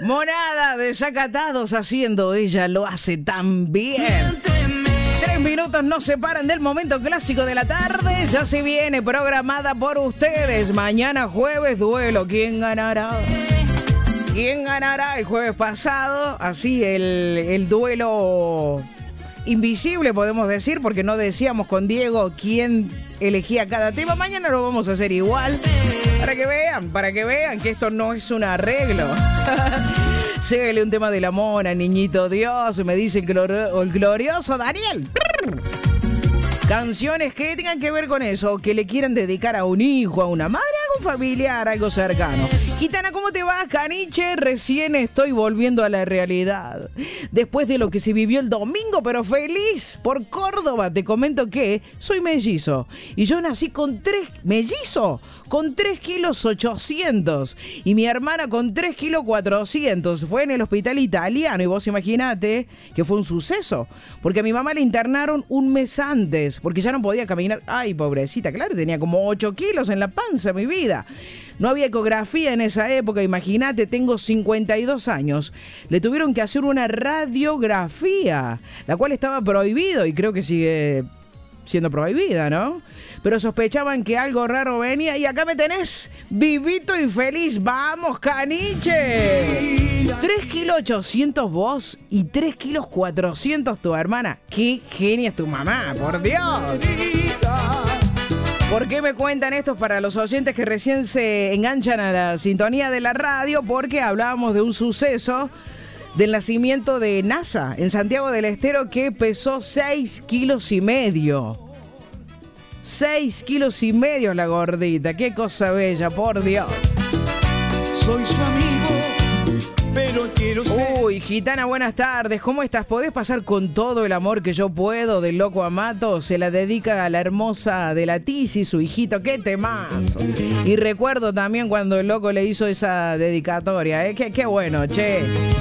Monada, desacatados haciendo ella lo hace tan bien. 3 minutos nos separan del momento clásico de la tarde. Ya se viene programada por ustedes. Mañana jueves, duelo. ¿Quién ganará? ¿Quién ganará? El jueves pasado, así el duelo invisible, podemos decir, porque no decíamos con Diego quién elegía cada tema. Mañana lo vamos a hacer igual, para que vean que esto no es un arreglo. Séguele un tema de la mona, niñito Dios, me dice el glorioso Daniel. Canciones que tengan que ver con eso, que le quieran dedicar a un hijo, a una madre, a un familiar, algo cercano. Gitana, ¿cómo te va, Caniche? Recién estoy volviendo a la realidad. Después de lo que se vivió el domingo, pero feliz por Córdoba. Te comento que soy mellizo. Y yo nací con 3 kilos 800. Y mi hermana con 3 kilos 400. Fue en el hospital italiano. Y vos imaginate que fue un suceso. Porque a mi mamá le internaron un mes antes. Porque ya no podía caminar. Ay, pobrecita, claro, tenía como 8 kilos en la panza, mi vida. No había ecografía en esa época, imagínate, tengo 52 años. Le tuvieron que hacer una radiografía, la cual estaba prohibido y creo que sigue siendo prohibida, ¿no? Pero sospechaban que algo raro venía y acá me tenés, vivito y feliz. ¡Vamos, Caniche! 3 kilos 800 vos y 3 kilos 400 tu hermana. ¡Qué genia es tu mamá, por Dios! ¿Por qué me cuentan esto para los oyentes que recién se enganchan a la sintonía de la radio? Porque hablábamos de un suceso del nacimiento de NASA en Santiago del Estero que pesó 6 kilos y medio. 6 kilos y medio la gordita. Qué cosa bella, por Dios. Soy su amigo, pero quiero ser... Uy, Gitana, buenas tardes. ¿Cómo estás? ¿Podés pasar con todo el amor que yo puedo del loco Amato? Se la dedica a la hermosa de la Tizi, su hijito. ¡Qué temazo! Y recuerdo también cuando el loco le hizo esa dedicatoria, ¿eh? Qué bueno, che.